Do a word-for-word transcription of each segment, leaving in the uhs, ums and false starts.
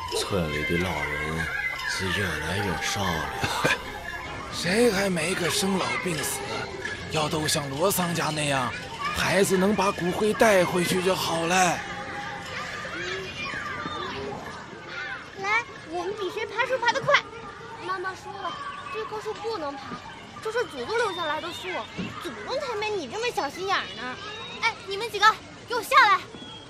村里的老人是越来越少了。 谁还没个生老病死？要都像罗桑家那样，孩子能把骨灰带回去就好了。 来，我们比谁爬树爬得快。妈妈说了，这棵树不能爬，这是祖宗留下来的树，祖宗才没你这么小心眼呢。哎，你们几个给我下来！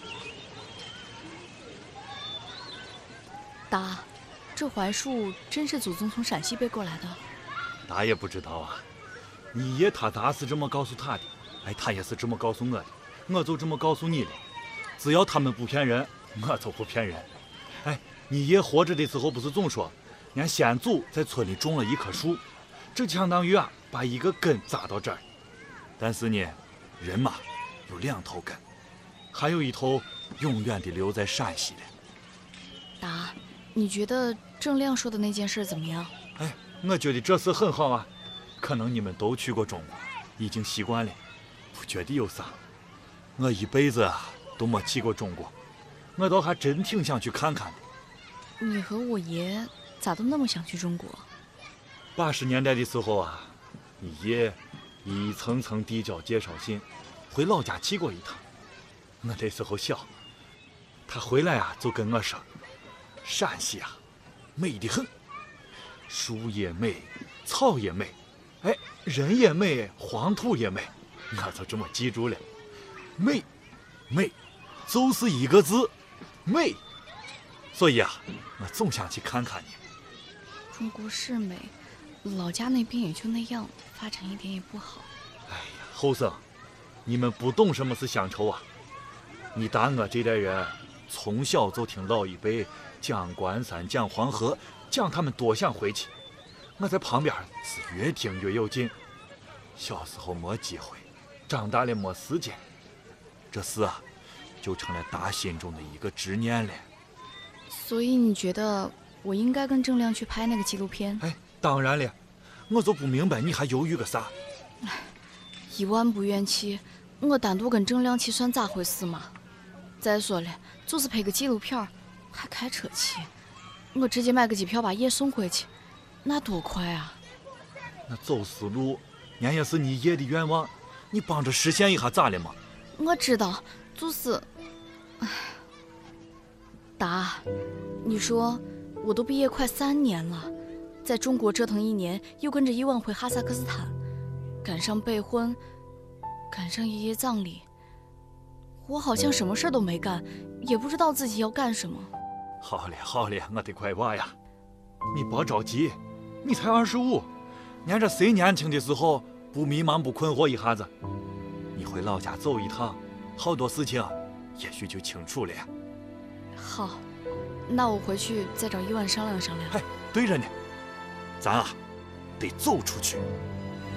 达，这槐树真是祖宗从陕西背过来的？ 达也不知道啊。你爷他达是这么告诉他的，哎，他也是这么告诉我的，我就这么告诉你了。只要他们不骗人，我就不骗人。哎，你爷活着的时候不是总说，俺先祖在村里种了一棵树，这相当于啊把一个根扎到这儿。但是呢，人嘛有两头根，还有一头永远地留在陕西了。 达，你觉得郑亮说的那件事怎么样？ 哎，我觉得这事很好啊。可能你们都去过中国，已经习惯了，不觉得有啥。我一辈子啊都没去过中国，我倒还真挺想去看看的。 你和我爷咋都那么想去中国？ 八十年代的时候啊，你爷一层层递交介绍信，回老家去过一趟。我那时候小，他回来啊就跟我说，陕西啊美得很，树也美，草也美，哎，人也美，黄土也美，我就这么记住了。美，美，就是一个字，美。所以啊，我总想去看看你。 中国是美，老家那边也就那样，发展一点也不好。 哎呀，后生，你们不懂什么是乡愁啊！你打我这代人，从小就听老一辈讲关山、讲黄河，讲他们多想回去。我在旁边是越听越有劲。小时候没机会，长大了没时间，这事啊，就成了大心中的一个执念了。 所以你觉得我应该跟郑亮去拍那个纪录片？ 哎，当然了，我就不明白你还犹豫个啥？ 一万不愿去，我单独跟郑亮去算咋回事嘛？再说了，就是拍个纪录片，还开车去，我直接买个机票把爷送回去，那多快啊！ 那走私路，俺也是你爷的愿望，你帮着实现一下咋了嘛？ 我知道，就是，唉，达，你说我都毕业快三年了，在中国折腾一年，又跟着伊万回哈萨克斯坦，赶上备婚，赶上爷爷葬礼，我好像什么事都没干，也不知道自己要干什么。 好了好了，我的乖娃呀，你别着急，你才二十五，俺这谁年轻的时候不迷茫不困惑一下子？你回老家走一趟，好多事情也许就清楚了。 好，那我回去再找伊万商量商量。 哎，对着呢，咱啊得走出去。